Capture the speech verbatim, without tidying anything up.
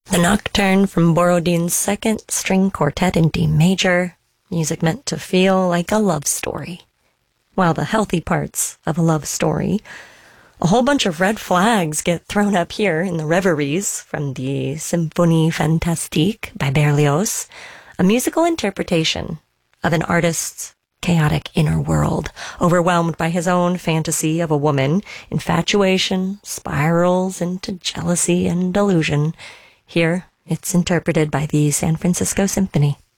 The Nocturne from Borodin's Second String Quartet in D major, music meant to feel like a love story. While the healthy parts of a love story, a whole bunch of red flags get thrown up here in the Reveries from the Symphonie Fantastique by Berlioz, a musical interpretation of an artist's chaotic inner world, overwhelmed by his own fantasy of a woman. Infatuation spirals into jealousy and delusion. Here, it's interpreted by the San Francisco Symphony.